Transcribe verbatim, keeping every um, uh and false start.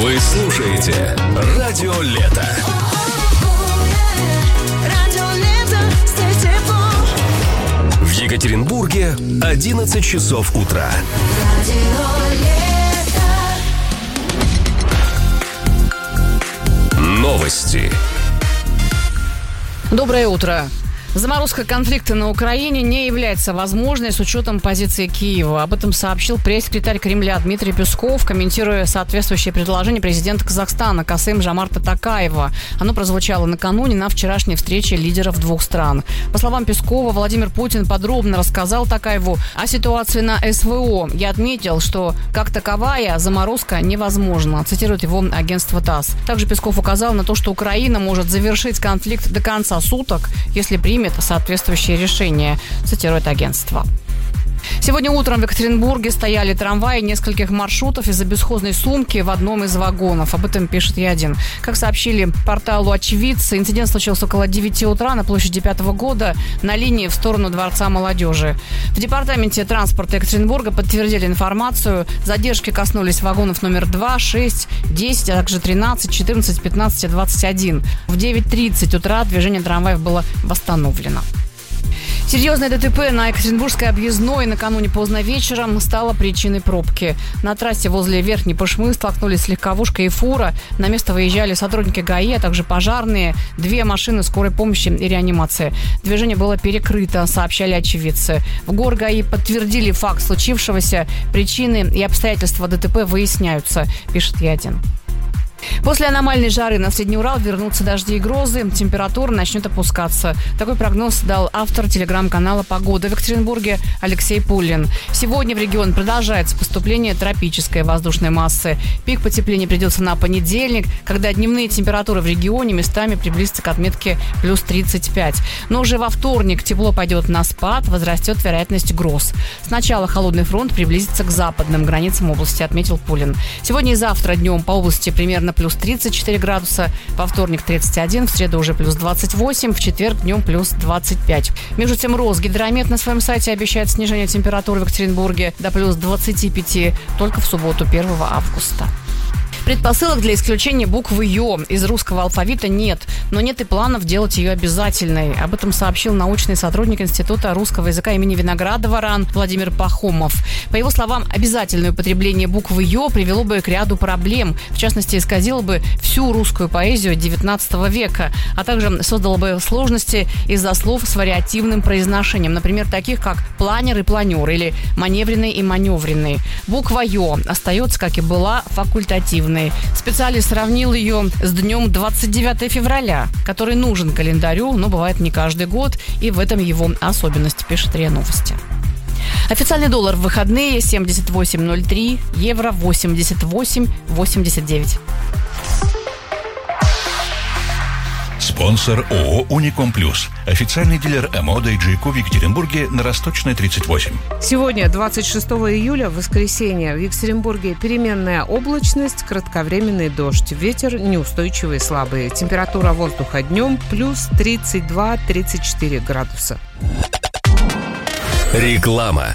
Вы слушаете Радио Лето. В Екатеринбурге одиннадцать часов утра. Новости. Доброе утро. Заморозка конфликта на Украине не является возможной с учетом позиции Киева. Об этом сообщил пресс-секретарь Кремля Дмитрий Песков, комментируя соответствующее предложение президента Казахстана Касым-Жомарта Токаева. Оно прозвучало накануне на вчерашней встрече лидеров двух стран. По словам Пескова, Владимир Путин подробно рассказал Токаеву о ситуации на СВО. Я отметил, что как таковая заморозка невозможна, цитирует его агентство ТАСС. Также Песков указал на то, что Украина может завершить конфликт до конца суток, если примет соответствующее решение, цитирует агентство. Сегодня утром в Екатеринбурге стояли трамваи нескольких маршрутов из-за бесхозной сумки в одном из вагонов. Об этом пишет Е один. Как сообщили порталу очевидцы, инцидент случился около девяти утра на площади пятого года на линии в сторону Дворца молодежи. В департаменте транспорта Екатеринбурга подтвердили информацию. Задержки коснулись вагонов номер два, шесть, десять, а также тринадцать, четырнадцать, пятнадцать и двадцать один. В девять тридцать утра движение трамваев было восстановлено. Серьезное ДТП на Екатеринбургской объездной накануне поздно вечером стало причиной пробки. На трассе возле Верхней Пышмы столкнулись легковушка и фура. На место выезжали сотрудники ГАИ, а также пожарные, две машины скорой помощи и реанимации. Движение было перекрыто, сообщали очевидцы. В ГОР-ГАИ подтвердили факт случившегося. Причины и обстоятельства ДТП выясняются, пишет Е один. После аномальной жары на Средний Урал вернутся дожди и грозы, температура начнет опускаться. Такой прогноз дал автор телеграм-канала «Погода» в Екатеринбурге Алексей Пулин. Сегодня в регион продолжается поступление тропической воздушной массы. Пик потепления придется на понедельник, когда дневные температуры в регионе местами приблизятся к отметке плюс тридцать пять. Но уже во вторник тепло пойдет на спад, возрастет вероятность гроз. Сначала холодный фронт приблизится к западным границам области, отметил Пулин. Сегодня и завтра днем по области примерно плюс тридцать четыре градуса, во вторник тридцать один, в среду уже плюс двадцать восемь, в четверг днем плюс двадцать пять. Между тем, Росгидромет на своем сайте обещает снижение температуры в Екатеринбурге до плюс двадцать пять только в субботу первого августа. Предпосылок для исключения буквы «ё» из русского алфавита нет, но нет и планов делать ее обязательной. Об этом сообщил научный сотрудник Института русского языка имени Виноградова РАН Владимир Пахомов. По его словам, обязательное употребление буквы «ё» привело бы к ряду проблем. В частности, исказило бы всю русскую поэзию девятнадцатого века, а также создало бы сложности из-за слов с вариативным произношением, например, таких как «планер» и «планер» или «маневренный» и «маневренный». Буква «ё» остается, как и была, факультативной. Специалист сравнил ее с днем двадцать девятого февраля, который нужен календарю, но бывает не каждый год, и в этом его особенность, пишет РИА Новости. Официальный доллар в выходные семьдесят восемь ноль три, евро восемьдесят восемь восемьдесят девять. Спонсор ООО «Уником Плюс». Официальный дилер МО Дейджику в Екатеринбурге на Росточной, тридцать восемь. Сегодня, двадцать шестого июля, воскресенье, в Екатеринбурге переменная облачность, кратковременный дождь. Ветер неустойчивый, слабый. Температура воздуха днем плюс тридцать два - тридцать четыре градуса. Реклама.